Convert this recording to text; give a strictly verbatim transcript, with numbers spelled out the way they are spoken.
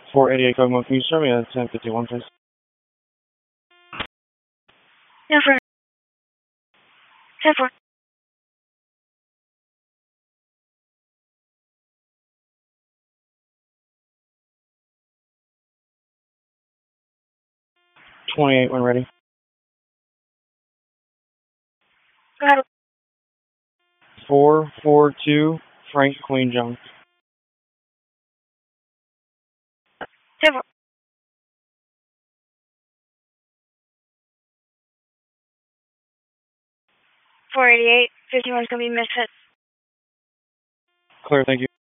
four eighty-eight Kokomo, can you show me a ten fifty-one, please? Yeah, for ten four. twenty-eight when ready. Go ahead. four four two Frank Queen John. ten four. four eighty-eight, fifty-one is going to be misfit. Clear, thank you.